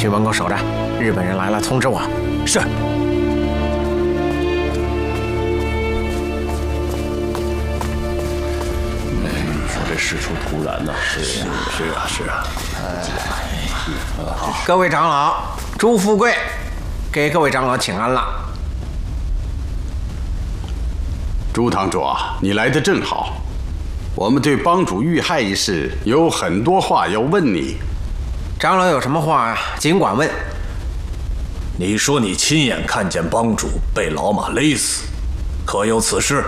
去门口守着，日本人来了通知我。 是。 说这事出突然呐！是啊。 各位长老，朱富贵，给各位长老请安了。 朱堂主啊，你来得正好。我们对帮主遇害一事有很多话要问你。 长老有什么话呀？尽管问。 你说你亲眼看见帮主被老马勒死，可有此事？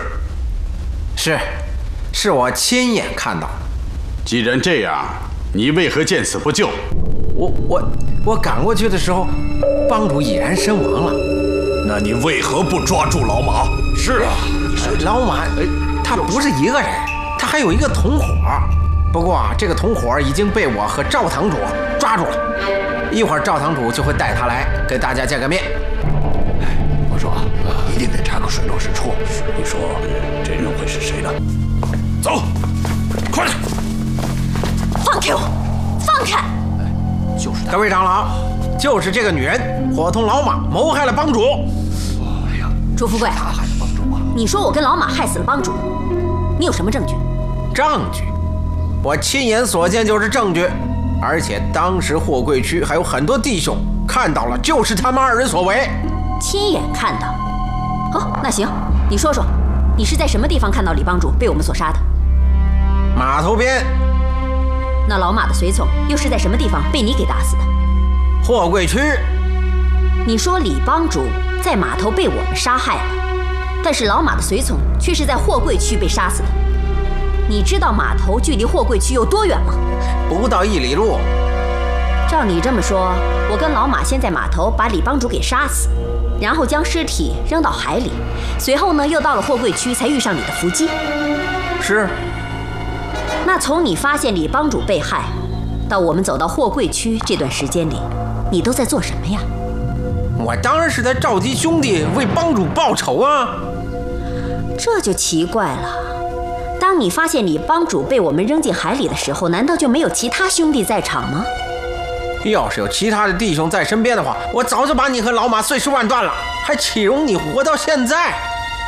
是我亲眼看到。 既然这样，你为何见死不救？ 我赶过去的时候，帮主已然身亡了。 那你为何不抓住老马？ 是啊， 老马，他不是一个人，他还有一个同伙。不过这个同伙已经被我和赵堂主抓住了，一会儿赵堂主就会带他来给大家见个面。 我说一定得查个水落石出。你说这人会是谁呢？走，快点！ 放开我！放开！ 就是他。 各位长老，就是这个女人伙同老马谋害了帮主。 哎呀， 朱富贵， 他害了帮主啊！ 你说我跟老马害死了帮主，你有什么证据？ 证据？我亲眼所见就是证据，而且当时货柜区还有很多弟兄看到了，就是他们二人所为。 亲眼看到？好，那行，你说说，你是在什么地方看到李帮主被我们所杀的？ 码头边。 那老马的随从又是在什么地方被你给打死的？ 货柜区。 你说李帮主在码头被我们杀害了，但是老马的随从却是在货柜区被杀死的。你知道码头距离货柜区有多远吗？ 不到1里路。 照你这么说，我跟老马先在码头把李帮主给杀死，然后将尸体扔到海里，随后呢又到了货柜区才遇上你的伏击。 是。 那从你发现李帮主被害到我们走到货柜区这段时间里，你都在做什么呀？ 我当然是在召集兄弟为帮主报仇啊。 这就奇怪了。当你发现李帮主被我们扔进海里的时候，难道就没有其他兄弟在场吗？ 要是有其他的弟兄在身边的话，我早就把你和老马碎尸万段了，还岂容你活到现在？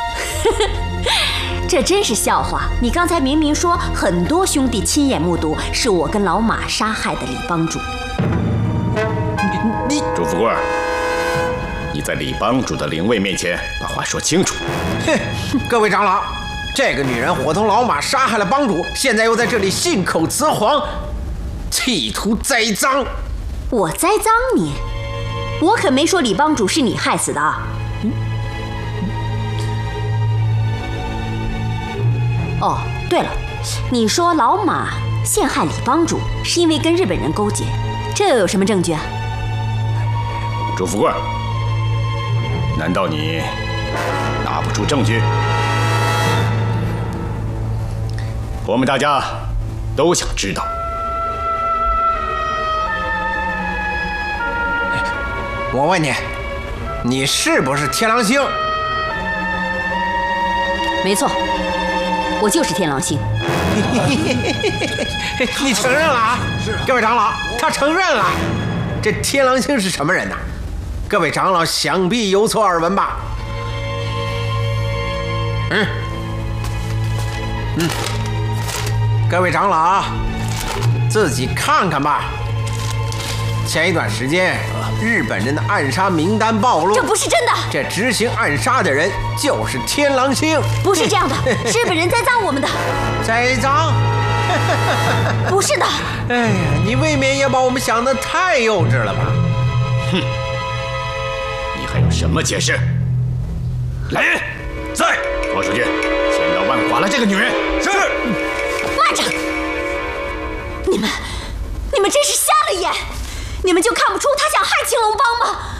这真是笑话！你刚才明明说很多兄弟亲眼目睹是我跟老马杀害的李帮主。 你朱富贵，你在李帮主的灵位面前把话说清楚。 哼，各位长老，这个女人伙同老马杀害了帮主，现在又在这里信口雌黄，企图栽赃。 我栽赃你？我可没说李帮主是你害死的啊！哦，对了，你说老马陷害李帮主是因为跟日本人勾结，这又有什么证据啊？ 朱富贵，难道你拿不出证据？我们大家都想知道。 我问你，你是不是天狼星？ 没错，我就是天狼星。 你承认了啊？是。各位长老，他承认了。这天狼星是什么人呢？各位长老想必有所耳闻吧？各位长老，自己看看吧。前一段时间，日本人的暗杀名单暴露， 这不是真的。 这执行暗杀的人就是天狼星。 不是这样的，日本人栽赃我们的。 栽赃？ 不是的。 哎呀，你未免也把我们想得太幼稚了吧？ 哼，你还有什么解释？来人，在，拖出去，千刀万剐了这个女人。是。 慢着，你们真是瞎了眼！你们就看不出他想害青龙帮吗？